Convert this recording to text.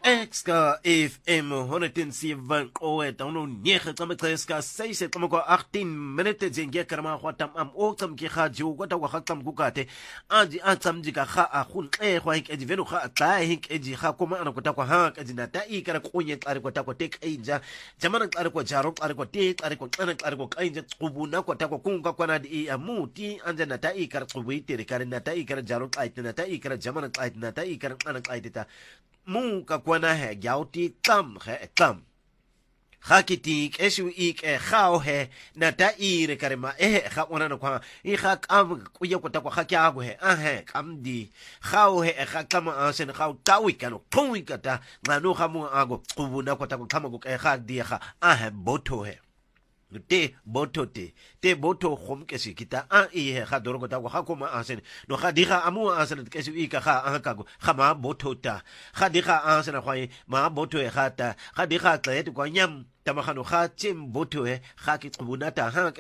Exka FM 107 qoe dono 9 tsamexeska 6 tsamako 18 minute zinge karama khwatam am o tsamke kha ju kwata wa khatam kukate andi atsamjika kha a khunxe khwa hik edivenu kha tla hik eji kha kuma ana kwata kwa ha kajina ta ikara kunye tsari kwata kwa tek einja jamana tsari kwa jaro tsari kwa te tsari kwa kana tsari kwa kainja tsubuna kwata kwa kunga kwana di amuti anja na ta ikara tsubuite kare na ta ikara jaro tsait na ta ikara jamana tsait na ta ikara kana tsaitita mu ka kwana he gyauti tam he tam hakitik eshu ik e khao he na ta ire karema kha ona no kwa I kha kam kuya ko ta kwa kha kya go he he kam di khao he kha kama asen khao tawi kano tui kata ngano kha mu ago kubuna ko ta ko kama go kha di kha he boto he te boto khom ke kita he kha doro ko ta ko kha ko ma asen no kha di kha amu asen ke su ik kha ka go kha ma boto ta kha di kha asen khoi ma boto he kha ta kha di kha tle ko nyam tamakhano kha chim boto he kha ki kubuna ta ha